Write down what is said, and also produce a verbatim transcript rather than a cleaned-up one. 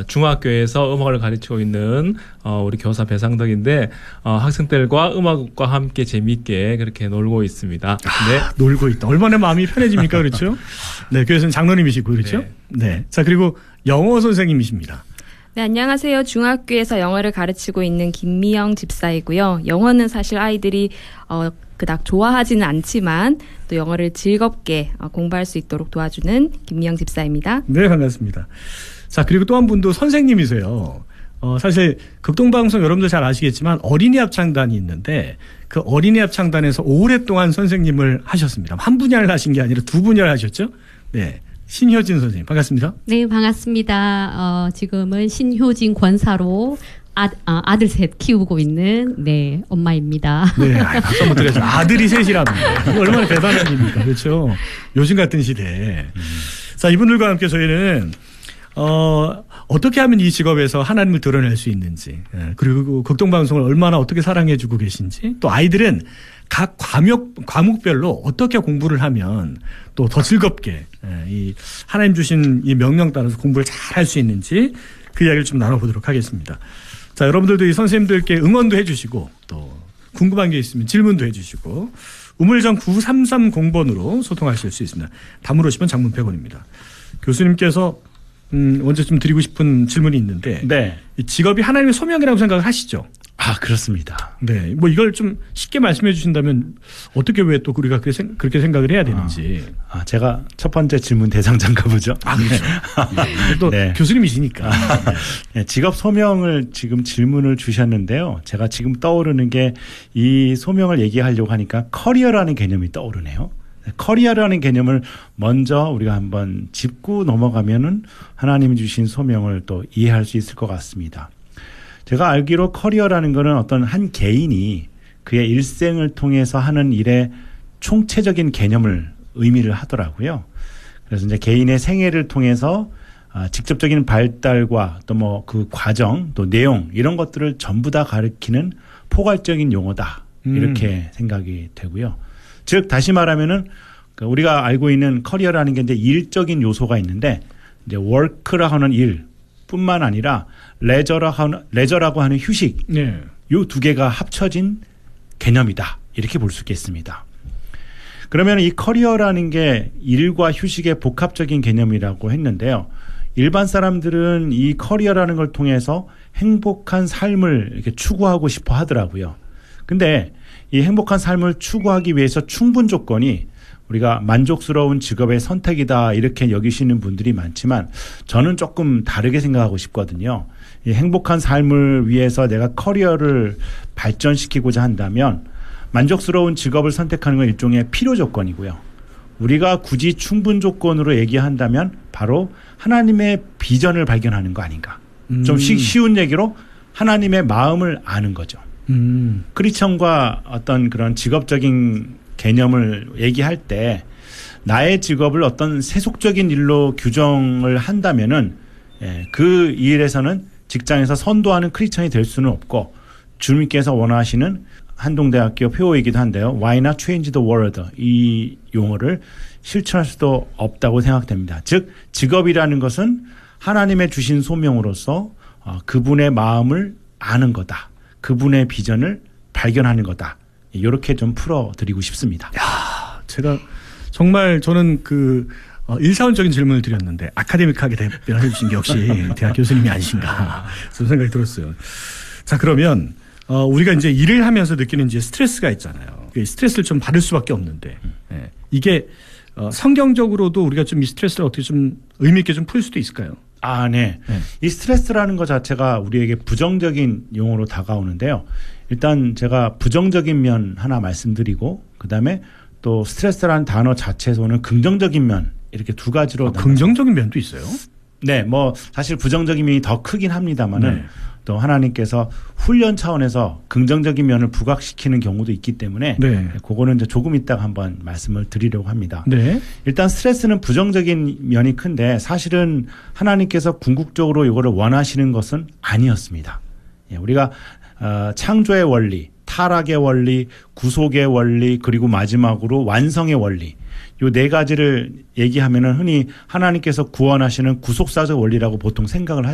중학교에서 음악을 가르치고 있는 어, 우리 교사 배상덕인데 어, 학생들과 음악과 함께 재미있게 그렇게 놀고 있습니다. 아, 네. 놀고 있다. 얼마나 마음이 편해집니까? 그렇죠? 네, 교회에서는 장로님이시고 그렇죠? 네. 네. 자, 그리고 영어 선생님이십니다. 네, 안녕하세요. 중학교에서 영어를 가르치고 있는 김미영 집사이고요. 영어는 사실 아이들이 어, 그닥 좋아하지는 않지만 또 영어를 즐겁게 어, 공부할 수 있도록 도와주는 김미영 집사입니다. 네, 반갑습니다. 자, 그리고 또 한 분도 선생님이세요. 어, 사실 극동방송 여러분들 잘 아시겠지만 어린이 합창단이 있는데 그 어린이 합창단에서 오랫동안 선생님을 하셨습니다. 한 분야를 하신 게 아니라 두 분야를 하셨죠? 네. 신효진 선생님, 반갑습니다. 네, 반갑습니다. 어, 지금은 신효진 권사로 아, 아, 아들 셋 키우고 있는, 네, 엄마입니다. 네, 박수 한번 드려야죠. 아들이 셋이라던데. 이거 얼마나 대단한 일입니까? 그렇죠? 요즘 같은 시대에. 음. 자, 이분들과 함께 저희는, 어, 어떻게 하면 이 직업에서 하나님을 드러낼 수 있는지, 그리고 극동방송을 얼마나 어떻게 사랑해주고 계신지, 또 아이들은 각 과목, 과목별로 어떻게 공부를 하면 또 더 즐겁게 이 하나님 주신 이 명령 따라서 공부를 잘 할 수 있는지 그 이야기를 좀 나눠보도록 하겠습니다. 자, 여러분들도 이 선생님들께 응원도 해주시고 또 궁금한 게 있으면 질문도 해주시고 우물정 구삼삼공 번으로 소통하실 수 있습니다. 단문 오십 원, 장문 백 원입니다. 교수님께서 음, 먼저 좀 드리고 싶은 질문이 있는데 네. 이 직업이 하나님의 소명이라고 생각을 하시죠? 아, 그렇습니다. 네. 뭐 이걸 좀 쉽게 말씀해 주신다면 어떻게 왜 또 우리가 그렇게 생각을 해야 되는지. 아, 아 제가 첫 번째 질문 대상자인가 보죠. 아, 그렇죠. 네. 또 네. 교수님이시니까. 네, 직업 소명을 지금 질문을 주셨는데요. 제가 지금 떠오르는 게 이 소명을 얘기하려고 하니까 커리어라는 개념이 떠오르네요. 커리어라는 개념을 먼저 우리가 한번 짚고 넘어가면은 하나님이 주신 소명을 또 이해할 수 있을 것 같습니다. 제가 알기로 커리어라는 것은 어떤 한 개인이 그의 일생을 통해서 하는 일의 총체적인 개념을 의미를 하더라고요. 그래서 이제 개인의 생애를 통해서 직접적인 발달과 또 뭐 그 과정 또 내용 이런 것들을 전부 다 가리키는 포괄적인 용어다. 이렇게 음. 생각이 되고요. 즉 다시 말하면은 우리가 알고 있는 커리어라는 게 이제 일적인 요소가 있는데 이제 워크라고 하는 일뿐만 아니라 레저라고 하는 레저라고 하는 휴식 네. 요 두 개가 합쳐진 개념이다 이렇게 볼 수 있겠습니다. 그러면 이 커리어라는 게 일과 휴식의 복합적인 개념이라고 했는데요. 일반 사람들은 이 커리어라는 걸 통해서 행복한 삶을 이렇게 추구하고 싶어 하더라고요. 근데 이 행복한 삶을 추구하기 위해서 충분 조건이 우리가 만족스러운 직업의 선택이다 이렇게 여기시는 분들이 많지만 저는 조금 다르게 생각하고 싶거든요. 이 행복한 삶을 위해서 내가 커리어를 발전시키고자 한다면 만족스러운 직업을 선택하는 건 일종의 필요 조건이고요. 우리가 굳이 충분 조건으로 얘기한다면 바로 하나님의 비전을 발견하는 거 아닌가. 음. 좀 쉬운 얘기로 하나님의 마음을 아는 거죠. 음. 크리스천과 어떤 그런 직업적인 개념을 얘기할 때 나의 직업을 어떤 세속적인 일로 규정을 한다면은 예, 그 일에서는 직장에서 선도하는 크리스천이 될 수는 없고 주님께서 원하시는 한동대학교 표어이기도 한데요. Why not change the world? 이 용어를 실천할 수도 없다고 생각됩니다. 즉 직업이라는 것은 하나님의 주신 소명으로서 어, 그분의 마음을 아는 거다. 그분의 비전을 발견하는 거다. 이렇게 좀 풀어드리고 싶습니다. 야, 제가 정말 저는 그 어, 일차원적인 질문을 드렸는데 아카데믹하게 답변해 주신 게 역시 대학 교수님이 아니신가 그런 생각이 들었어요. 자, 그러면 어, 우리가 이제 일을 하면서 느끼는 이제 스트레스가 있잖아요. 스트레스를 좀 받을 수밖에 없는데 예, 이게 어, 성경적으로도 우리가 좀 이 스트레스를 어떻게 좀 의미 있게 좀 풀 수도 있을까요? 아, 네. 네. 이 스트레스라는 것 자체가 우리에게 부정적인 용어로 다가오는데요. 일단 제가 부정적인 면 하나 말씀드리고 그다음에 또 스트레스라는 단어 자체에서는 긍정적인 면 이렇게 두 가지로. 아, 긍정적인 면도 있어요? 네. 뭐 사실 부정적인 면이 더 크긴 합니다만은 네. 또 하나님께서 훈련 차원에서 긍정적인 면을 부각시키는 경우도 있기 때문에 네. 그거는 이제 조금 이따가 한번 말씀을 드리려고 합니다. 네. 일단 스트레스는 부정적인 면이 큰데 사실은 하나님께서 궁극적으로 이거를 원하시는 것은 아니었습니다. 우리가 창조의 원리, 타락의 원리, 구속의 원리, 그리고 마지막으로 완성의 원리 요 네 가지를 얘기하면은 흔히 하나님께서 구원하시는 구속사적 원리라고 보통 생각을 하죠.